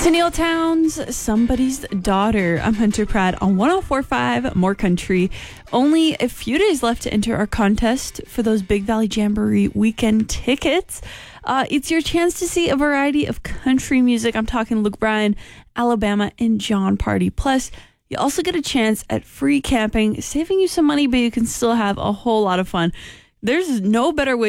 Tennille Towns, Somebody's Daughter. I'm Hunter Pratt on 104.5 More Country. Only a few days left to enter our contest for those Big Valley Jamboree weekend tickets. It's your chance to see a variety of country music. I'm talking Luke Bryan, Alabama, and Jon Pardi. Plus, you also get a chance at free camping, saving you some money, but you can still have a whole lot of fun. There's no better way